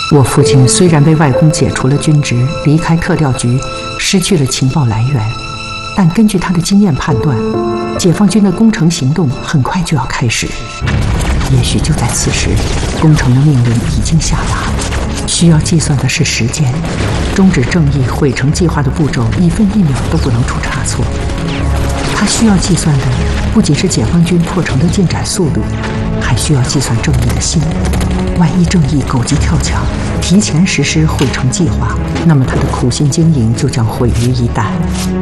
我父亲虽然被外公解除了军职，离开特调局，失去了情报来源，但根据他的经验判断，解放军的攻城行动很快就要开始。也许就在此时，攻城的命令已经下达，需要计算的是时间。终止正义毁城计划的步骤，一分一秒都不能出差错。他需要计算的不仅是解放军破城的进展速度，还需要计算正义的心。万一正义狗急跳墙，提前实施毁城计划，那么他的苦心经营就将毁于一旦。